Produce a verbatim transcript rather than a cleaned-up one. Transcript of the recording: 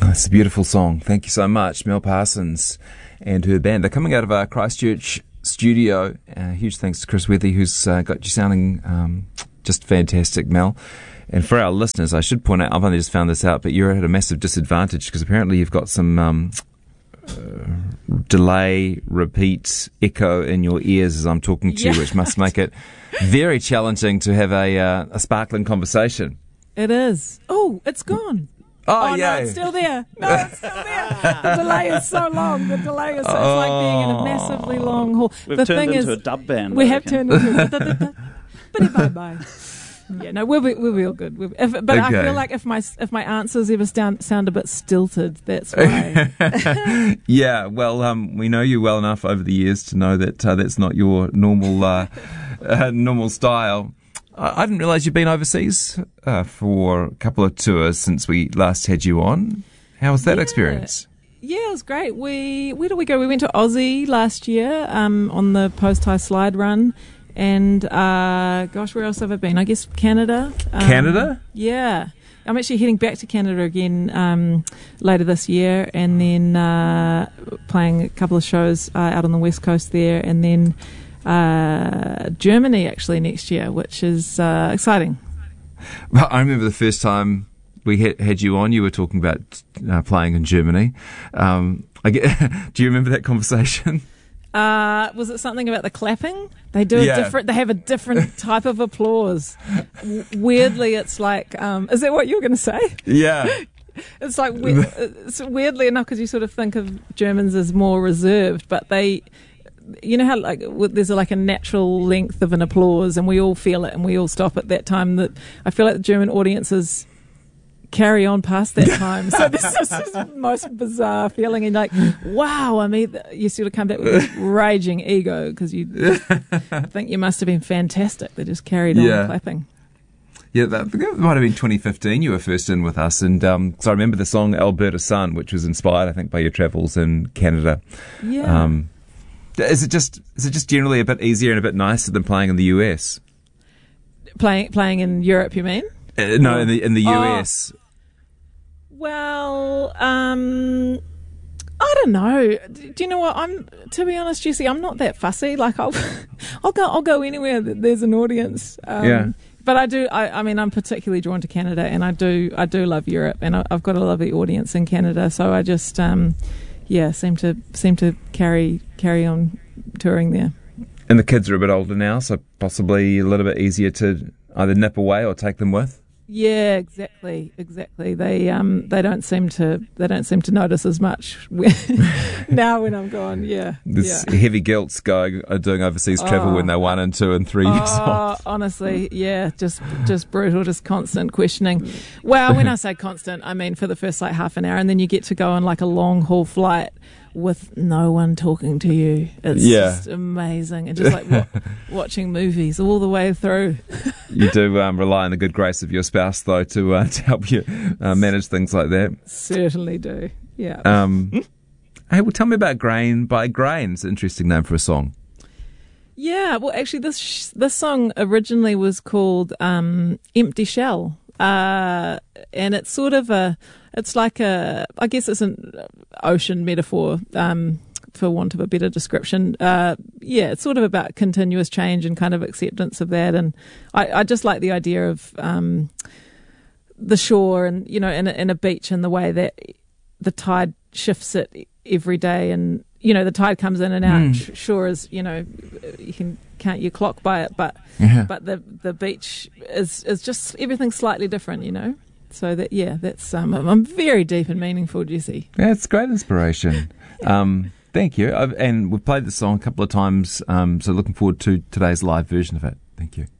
That's a beautiful song. Thank you so much, Mel Parsons and her band. They're coming out of our Christchurch studio. Uh, huge thanks to Chris Wethy, who's uh, got you sounding um, just fantastic, Mel. And for our listeners, I should point out, I've only just found this out, but you're at a massive disadvantage because apparently you've got some um, uh, delay, repeat, echo in your ears as I'm talking to yeah. you, which must make it very challenging to have a, uh, a sparkling conversation. It is. Oh, it's gone. Oh, oh yeah. no, it's still there. No, it's still there. The delay is so long. The delay is so, it's like being in a massively long hall. We've the turned thing into is, a dub band. We I have reckon. turned into a bye bye. Yeah, no, we'll be we'll be all good. We'll be, if, but I Okay. feel like if my if my answers ever sound sound a bit stilted, that's why. Yeah, well, um, we know you well enough over the years to know that uh, that's not your normal uh, uh, normal style. I, I didn't realise you'd been overseas uh, for a couple of tours since we last had you on. How was that Yeah. experience? Yeah, it was great. We where did we go? We went to Aussie last year um, on the Post High Slide Run. And, uh, gosh, where else have I been? I guess Canada. Um, Canada? Yeah. I'm actually heading back to Canada again um, later this year and then uh, playing a couple of shows uh, out on the West Coast there and then uh, Germany actually next year, which is uh, exciting. Well, I remember the first time we had, had you on, you were talking about uh, playing in Germany. Um, I get, do you remember that conversation? Uh, was it something about the clapping? They do a Yeah. different. They have a different type of applause. W- weirdly, it's like. Um, is that what you were going to say? Yeah. It's like we- it's weirdly enough because you sort of think of Germans as more reserved, but they, you know how like w- there's a, like a natural length of an applause, and we all feel it, and we all stop at that time. That I feel like the German audiences carry on past that time. So this is the most bizarre feeling, and like, wow, I mean, you sort of come back with this raging ego because you think you must have been fantastic. They just carried on Yeah. clapping. Yeah, that, that might have been twenty fifteen. You were first in with us, and um, so I remember the song "Alberta Sun," which was inspired, I think, by your travels in Canada. Yeah. Um, is it just is it just generally a bit easier and a bit nicer than playing in the U S? Playing playing in Europe, you mean? Uh, no, in the in the Oh. U S. Well, um, I don't know. Do you know what? I'm to be honest, Jesse, I'm not that fussy. Like I'll, I'll go, I'll go anywhere that there's an audience. Um, Yeah. But I do. I, I mean, I'm particularly drawn to Canada, and I do. I do love Europe, and I, I've got a lovely audience in Canada. So I just, um, yeah, seem to seem to carry carry on touring there. And the kids are a bit older now, so possibly a little bit easier to either nip away or take them with. Yeah, exactly, exactly. They um they don't seem to they don't seem to notice as much when, now when I'm gone. Yeah, There's yeah. heavy guilts going uh, doing overseas travel Oh. when they're one and two and three years Oh, old. honestly, yeah, just just brutal, just constant questioning. Well, when I say constant, I mean for the first like half an hour, and then you get to go on like a long haul flight with no one talking to you. It's Yeah. just amazing, and just like wa- watching movies all the way through. You do um, rely on the good grace of your spouse, though, to uh, to help you uh, manage things like that. Certainly do. Yeah. Um, hey, well, tell me about Grain by Grain. It's an interesting name for a song. Yeah, well, actually, this sh- this song originally was called um, "Empty Shell," uh, and it's sort of a, it's like a, I guess it's an ocean metaphor, um, for want of a better description. Uh, yeah, it's sort of about continuous change and kind of acceptance of that, and I, I just like the idea of um, the shore and you know, in a, in a beach, and the way that the tide shifts it every day, and you know the tide comes in and out. Mm. Sh- Shore is, you know, you can count your clock by it, but Yeah. but the the beach is is just everything's slightly different, you know. So that yeah, that's um, I'm very deep and meaningful, Jesse. Yeah, it's great inspiration. Um, thank you. I've, and we've played the song a couple of times, um, so looking forward to today's live version of it. Thank you.